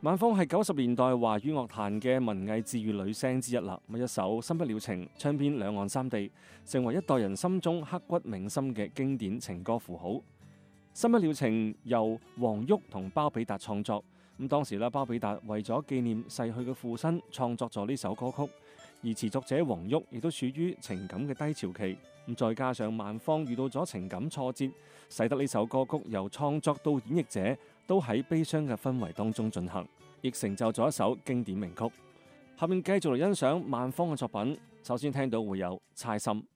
萬芳係90年代華語樂壇嘅文藝治癒女聲之一啦。一首《新不了情》唱遍兩岸三地，成為一代人心中刻骨銘心嘅經典情歌符號。《新不了情》由黃郁同包比達創作，咁當時包比達為咗紀念逝去嘅父親，創作咗呢首歌曲，而詞作者黃郁亦都處於情感嘅低潮期，咁再加上萬芳遇到咗情感挫折，使得呢首歌曲由創作到演繹者都喺悲傷嘅氛圍當中進行，亦成就咗一首經典名曲。下面繼續嚟欣賞萬芳嘅作品，首先聽到會有《猜心》。